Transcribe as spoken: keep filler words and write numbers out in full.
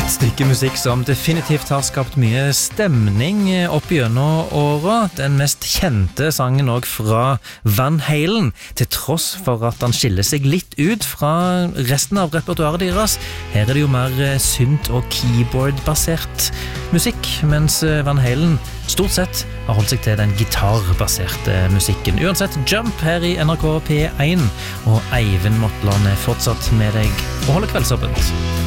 Stykke musikk som definitivt har skapt mye stemning opp gjennom året. Den mest kjente sangen også fra Van Halen, til tross for at han skiller seg litt ut fra resten av repertoaret deres. Her er det jo mer synt- og keyboard-basert musikk, mens Van Halen stort sett har holdt seg til den gitarbaserte musikken. Uansett, Jump her i N R K P én, og Eivind Motland er fortsatt med deg og holder kveldsåpent.